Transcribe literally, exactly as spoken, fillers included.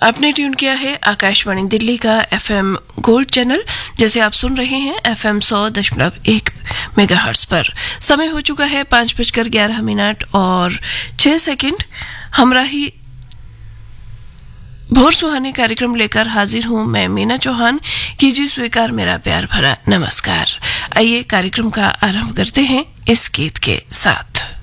आपने ट्यून किया है आकाशवाणी दिल्ली का एफएम गोल्ड चैनल, जैसे आप सुन रहे हैं एफएम सौ दशमलव एक मेगाहर्ट्ज पर। समय हो चुका है पांच बजकर ग्यारह मिनट और छह सेकंड। हमरा ही भोर सुहाने कार्यक्रम लेकर हाजिर हूं मैं मीना चौहान। कीजिए स्वीकार मेरा प्यार भरा नमस्कार। आइए कार्यक्रम का आरंभ करते हैं इस गीत के साथ।